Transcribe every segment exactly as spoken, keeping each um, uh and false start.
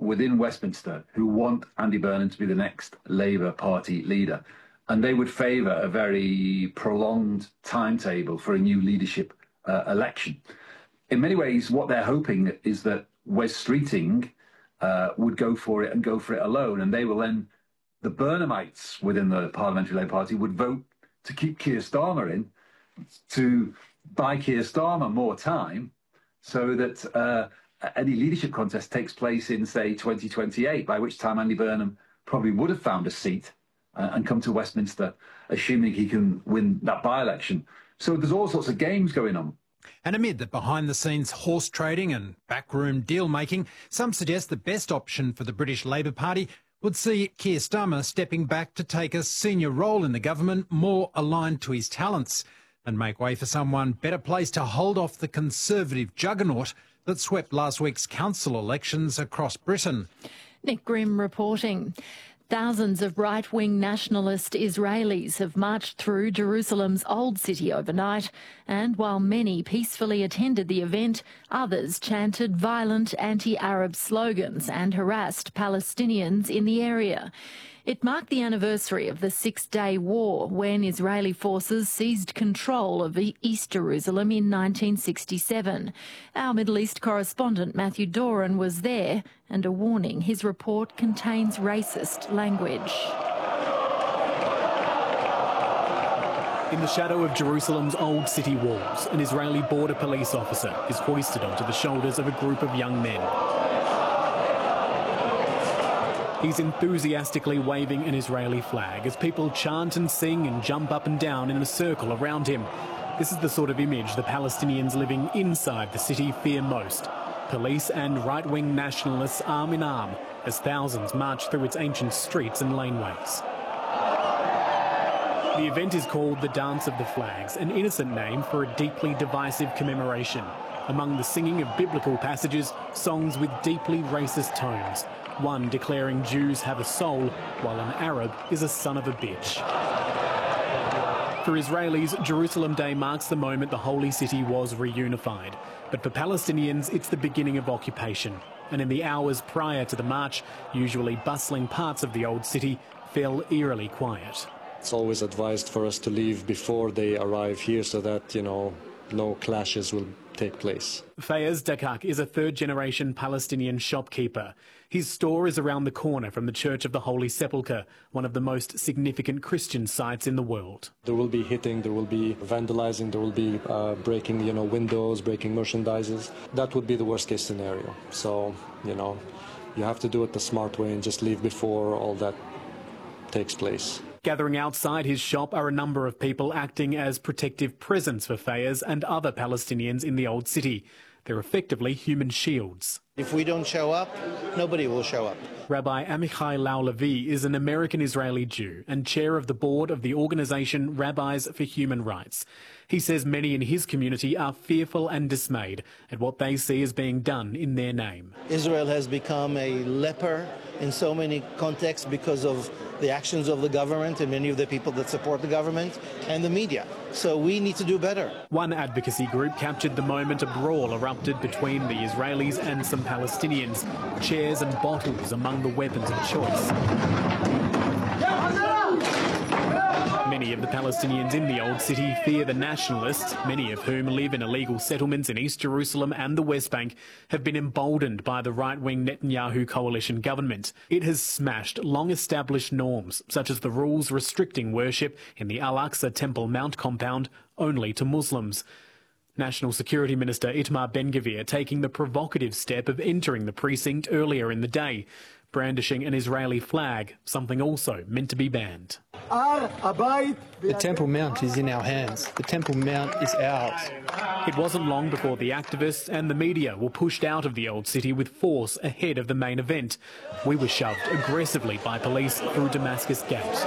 within Westminster who want Andy Burnham to be the next Labour Party leader, and they would favour a very prolonged timetable for a new leadership uh, election. In many ways, what they're hoping is that Wes Streeting uh, would go for it and go for it alone, and they will then, the Burnhamites within the Parliamentary Labour Party would vote to keep Keir Starmer in, to buy Keir Starmer more time, so that uh, any leadership contest takes place in, say, twenty twenty-eight, by which time Andy Burnham probably would have found a seat uh, and come to Westminster, assuming he can win that by-election. So there's all sorts of games going on. And amid the behind-the-scenes horse trading and backroom deal-making, some suggest the best option for the British Labour Party would see Keir Starmer stepping back to take a senior role in the government more aligned to his talents and make way for someone better placed to hold off the Conservative juggernaut that swept last week's council elections across Britain. Nick Grimm reporting. Thousands of right-wing nationalist Israelis have marched through Jerusalem's Old City overnight, and while many peacefully attended the event, others chanted violent anti-Arab slogans and harassed Palestinians in the area. It marked the anniversary of the Six-Day War, when Israeli forces seized control of East Jerusalem in nineteen sixty-seven. Our Middle East correspondent Matthew Doran was there, and a warning: his report contains racist language. In the shadow of Jerusalem's old city walls, an Israeli border police officer is hoisted onto the shoulders of a group of young men. He's enthusiastically waving an Israeli flag as people chant and sing and jump up and down in a circle around him. This is the sort of image the Palestinians living inside the city fear most. Police and right-wing nationalists arm in arm as thousands march through its ancient streets and laneways. The event is called the Dance of the Flags, an innocent name for a deeply divisive commemoration. Among the singing of biblical passages, songs with deeply racist tones. One declaring Jews have a soul, while an Arab is a son of a bitch. For Israelis, Jerusalem Day marks the moment the Holy City was reunified. But for Palestinians, it's the beginning of occupation. And in the hours prior to the march, usually bustling parts of the old city fell eerily quiet. It's always advised for us to leave before they arrive here so that, you know, no clashes will take place. Fayez Dakak is a third-generation Palestinian shopkeeper. His store is around the corner from the Church of the Holy Sepulchre, one of the most significant Christian sites in the world. There will be hitting, there will be vandalizing, there will be uh, breaking, you know, windows, breaking merchandises. That would be the worst-case scenario. So, you know, you have to do it the smart way and just leave before all that takes place. Gathering outside his shop are a number of people acting as protective presence for Fayez and other Palestinians in the old city. They're effectively human shields. If we don't show up, nobody will show up. Rabbi Amichai Lau-Levi is an American-Israeli Jew and chair of the board of the organisation Rabbis for Human Rights. He says many in his community are fearful and dismayed at what they see as being done in their name. Israel has become a leper in so many contexts because of the actions of the government and many of the people that support the government and the media. So we need to do better. One advocacy group captured the moment a brawl erupted between the Israelis and some Palestinians. Chairs and bottles among the weapons of choice. Many of the Palestinians in the old city fear the nationalists, many of whom live in illegal settlements in East Jerusalem and the West Bank, have been emboldened by the right-wing Netanyahu coalition government. It has smashed long-established norms, such as the rules restricting worship in the Al-Aqsa Temple Mount compound only to Muslims. National Security Minister Itamar Ben-Gvir taking the provocative step of entering the precinct earlier in the day, brandishing an Israeli flag, something also meant to be banned. The Temple Mount is in our hands. The Temple Mount is ours. It wasn't long before the activists and the media were pushed out of the old city with force ahead of the main event. We were shoved aggressively by police through Damascus Gate.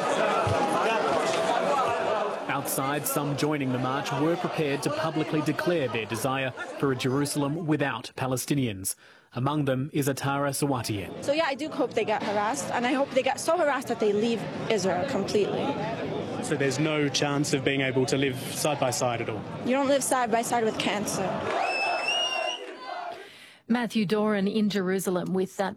Outside, some joining the march were prepared to publicly declare their desire for a Jerusalem without Palestinians. Among them is Atara Sawatieh. So yeah, I do hope they get harassed, and I hope they get so harassed that they leave Israel completely. So there's no chance of being able to live side by side at all? You don't live side by side with cancer. Matthew Doran in Jerusalem with that report.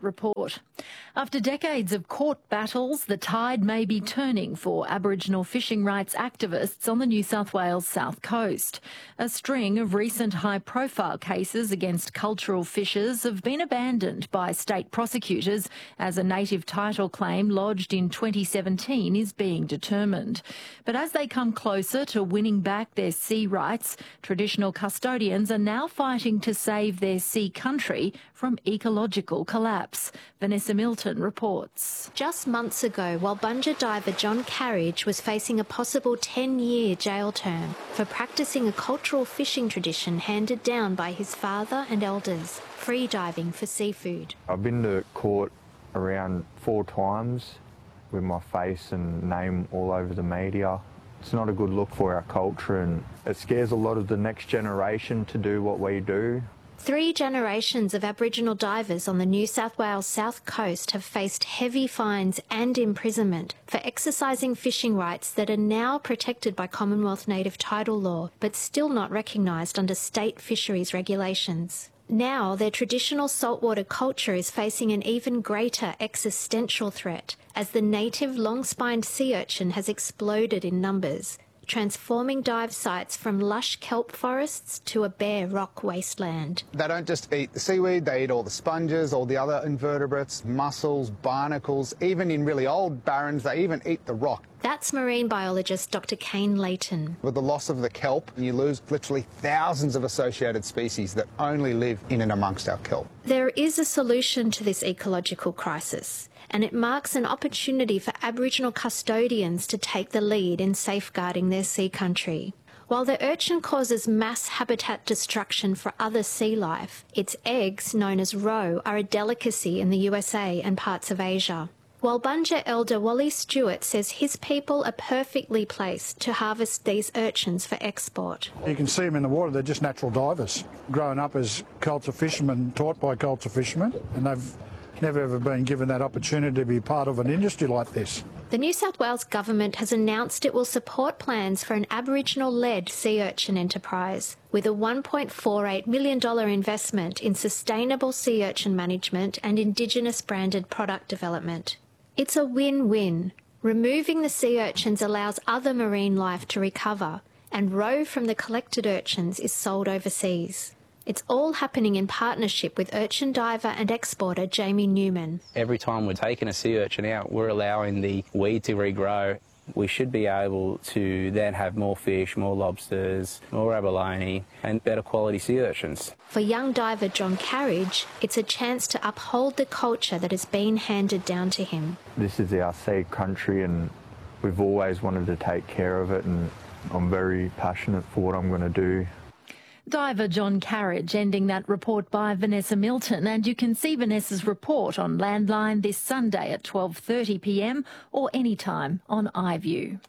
sport. After decades of court battles, the tide may be turning for Aboriginal fishing rights activists on the New South Wales south coast. A string of recent high-profile cases against cultural fishers have been abandoned by state prosecutors as a native title claim lodged in twenty seventeen is being determined. But as they come closer to winning back their sea rights, traditional custodians are now fighting to save their sea country from ecological collapse. Vanessa Milton reports. Just months ago, Walbunja diver John Carriage was facing a possible ten-year jail term for practising a cultural fishing tradition handed down by his father and elders, free diving for seafood. I've been to court around four times with my face and name all over the media. It's not a good look for our culture, and it scares a lot of the next generation to do what we do. Three generations of Aboriginal divers on the New South Wales south coast have faced heavy fines and imprisonment for exercising fishing rights that are now protected by Commonwealth native title law, but still not recognised under state fisheries regulations. Now, their traditional saltwater culture is facing an even greater existential threat as the native long-spined sea urchin has exploded in numbers, transforming dive sites from lush kelp forests to a bare rock wasteland. They don't just eat the seaweed, they eat all the sponges, all the other invertebrates, mussels, barnacles. Even in really old barrens, they even eat the rock. That's marine biologist Doctor Kane Leighton. With the loss of the kelp, you lose literally thousands of associated species that only live in and amongst our kelp. There is a solution to this ecological crisis, and it marks an opportunity for Aboriginal custodians to take the lead in safeguarding their sea country. While the urchin causes mass habitat destruction for other sea life, its eggs, known as roe, are a delicacy in the U S A and parts of Asia. Walbunja elder Wally Stewart says his people are perfectly placed to harvest these urchins for export. You can see them in the water, they're just natural divers. Growing up as culture fishermen, taught by culture fishermen, and they've never ever been given that opportunity to be part of an industry like this. The New South Wales Government has announced it will support plans for an Aboriginal-led sea urchin enterprise with a one point four eight million dollars investment in sustainable sea urchin management and Indigenous branded product development. It's a win-win. Removing the sea urchins allows other marine life to recover, and roe from the collected urchins is sold overseas. It's all happening in partnership with urchin diver and exporter Jamie Newman. Every time we're taking a sea urchin out, we're allowing the weed to regrow. We should be able to then have more fish, more lobsters, more abalone and better quality sea urchins. For young diver John Carriage, it's a chance to uphold the culture that has been handed down to him. This is our sea country and we've always wanted to take care of it, and I'm very passionate for what I'm going to do. Diver John Carriage ending that report by Vanessa Milton, and you can see Vanessa's report on Landline this Sunday at twelve thirty p m or anytime on iView.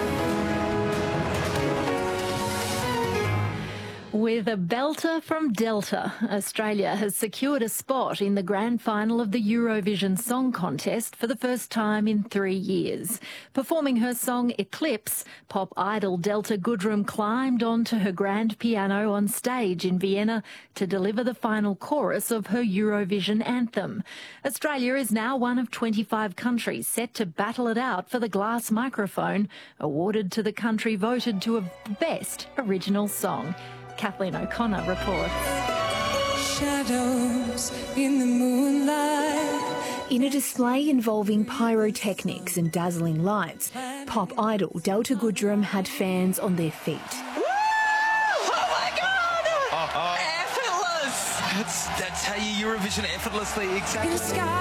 With a belter from Delta, Australia has secured a spot in the grand final of the Eurovision Song Contest for the first time in three years. Performing her song Eclipse, pop idol Delta Goodrem climbed onto her grand piano on stage in Vienna to deliver the final chorus of her Eurovision anthem. Australia is now one of twenty-five countries set to battle it out for the glass microphone, awarded to the country voted to have the best original song. Kathleen O'Connor reports. Shadows in the moonlight. In a display involving pyrotechnics and dazzling lights, pop idol Delta Goodrem had fans on their feet. Woo! Oh my God! Uh-huh. Effortless! That's, that's how you Eurovision effortlessly, exactly.